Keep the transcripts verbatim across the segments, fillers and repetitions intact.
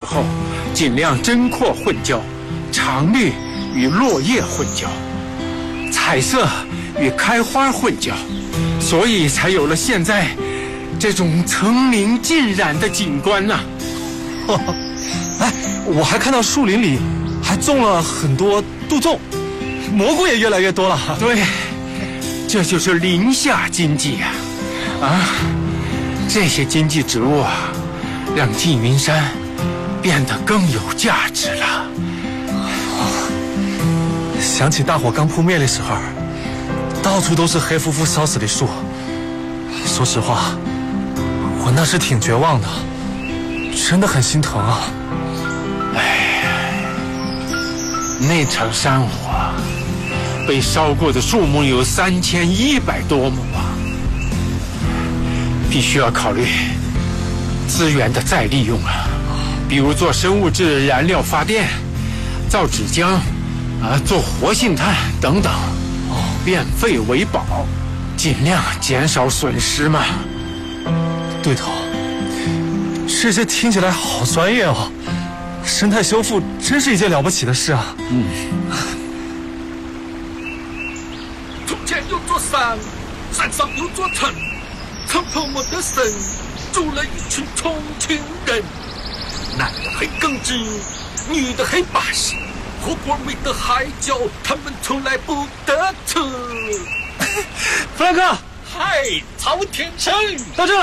候，尽量针阔混交，常绿与落叶混交，彩色与开花混交，所以才有了现在这种层林尽染的景观呐、 啊。哎，我还看到树林里还种了很多杜仲，蘑菇也越来越多了。 对，这就是林下经济呀！啊，这些经济植物啊，让缙云山变得更有价值了。 想起大火刚扑灭的时候，到处都是黑乎乎烧死的树。说实话，我那时挺绝望的，真的很心疼啊。 哎，那场山火被烧过的树木有三千一百多亩啊，必须要考虑资源的再利用啊，比如做生物质燃料发电、造纸浆啊，做活性炭等等，变废为宝，尽量减少损失嘛。 对头，这些听起来好专业哦。生态修复真是一件了不起的事啊！ 嗯。 从前有座山，山上有座城，城头没得神，住了一群重庆人。男的很耿直，女的很巴适，火锅没得海椒，他们从来不得吃。 弗兰克， 嗨，曹天生， 到这来。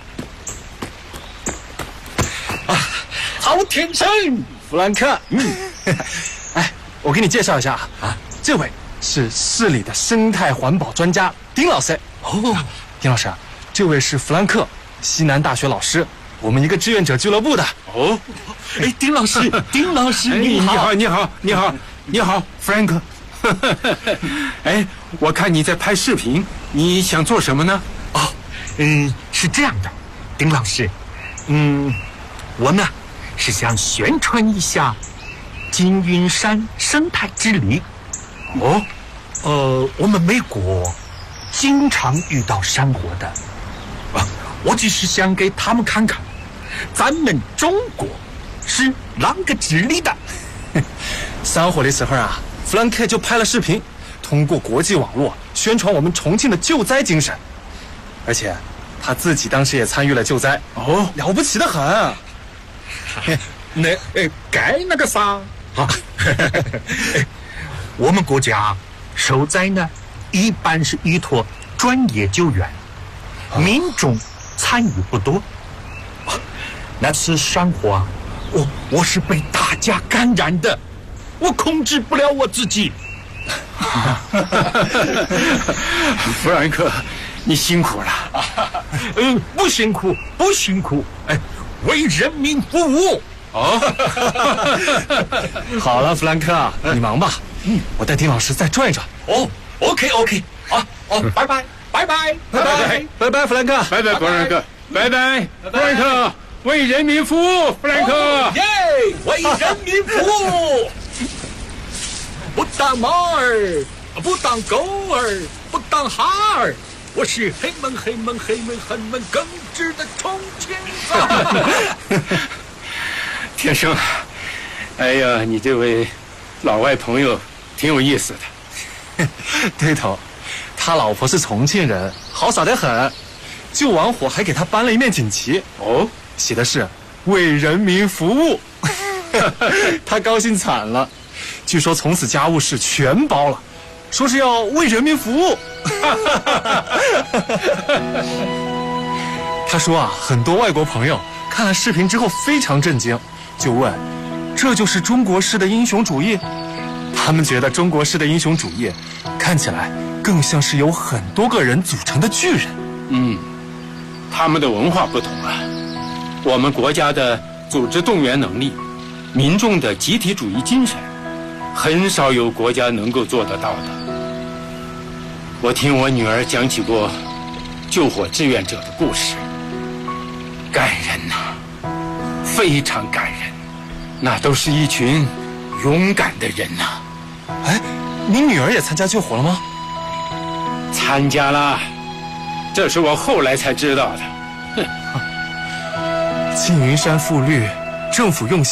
啊，曹天生， 弗兰克，嗯，哎，我给你介绍一下啊，这位是市里的生态环保专家丁老师。哦，丁老师，这位是弗兰克，西南大学老师，我们一个志愿者俱乐部的。 哦， 哎，丁老师，丁老师，你好， 你好，你好，你好，弗兰克。哎，我看你在拍视频，你想做什么呢？ 哦，嗯，是这样的，丁老师，嗯，我呢是想宣传一下缙云山生态之旅。哦，呃，我们美国经常遇到山火的，啊，我只是想给他们看看，咱们中国是啷个治理的。 山火的时候啊，弗兰克就拍了视频，通过国际网络宣传我们重庆的救灾精神，而且他自己当时也参与了救灾。哦，了不起的很。 那呃，该那个啥啊，我们国家受灾呢，一般是依托专业救援，民众参与不多。那次山火啊，我我是被大家感染的，我控制不了我自己。 弗兰克，你辛苦了。 嗯，不辛苦，不辛苦，哎，为人民服务。 哦， 好了，弗兰克，你忙吧。嗯，我带丁老师再转一转。 哦 ，OK OK， 啊，哦，拜拜，拜拜， 拜拜，拜拜，弗兰克， 拜拜，弗兰克，拜拜，弗兰克，为人民服务，弗兰克， 耶，为人民服务。不当猫儿，不当狗儿，不当哈儿，我是黑门黑门黑门很门耿直的重庆人。 天生，哎呀，你这位老外朋友挺有意思的。 对头，他老婆是重庆人，好耍得很。救完火还给他颁了一面锦旗，哦，写的是为人民服务。他高兴惨了，据说从此家务事全包了，说是要为人民服务。他说啊，很多外国朋友看了视频之后非常震惊，就问，这就是中国式的英雄主义？他们觉得中国式的英雄主义看起来更像是由很多个人组成的巨人。 嗯，他们的文化不同啊，我们国家的组织动员能力，民众的集体主义精神，很少有国家能够做得到的。我听我女儿讲起过救火志愿者的故事，感人呐、啊，非常感人。那都是一群勇敢的人呐、啊。 哎，你女儿也参加救火了吗？ 参加了，这是我后来才知道的。 缙云山复绿，政府用心。